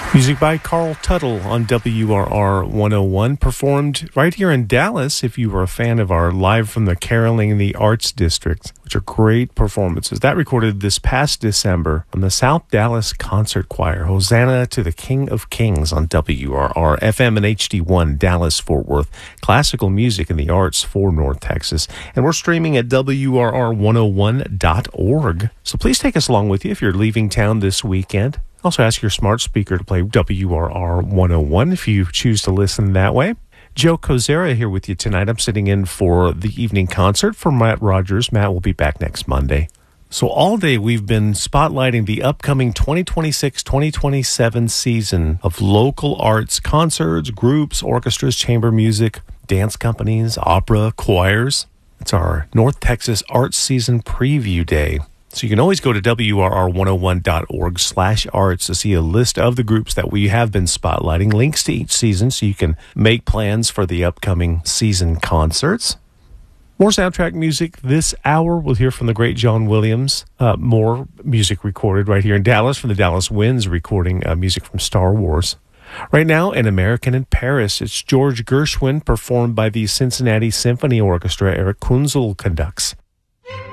Music by Carl Tuttle on WRR 101, performed right here in Dallas if you were a fan of our Live from the Caroling in the Arts District, which are great performances. That recorded this past December from the South Dallas Concert Choir, Hosanna to the King of Kings on WRR, FM and HD1, Dallas, Fort Worth, classical music and the arts for North Texas. And we're streaming at WRR101.org. So please take us along with you if you're leaving town this weekend. Also ask your smart speaker to play WRR 101 if you choose to listen that way. Joe Kozera here with you tonight. I'm sitting in for the evening concert for Matt Rogers. Matt will be back next Monday. So all day we've been spotlighting the upcoming 2026-2027 season of local arts concerts, groups, orchestras, chamber music, dance companies, opera, choirs. It's our North Texas Arts Season Preview Day. So you can always go to WRR101.org/arts to see a list of the groups that we have been spotlighting, links to each season so you can make plans for the upcoming season concerts. More soundtrack music this hour. We'll hear from the great John Williams. More music recorded right here in Dallas from the Dallas Winds, recording music from Star Wars. Right now, An American in Paris. It's George Gershwin, performed by the Cincinnati Symphony Orchestra. Eric Kunzel conducts.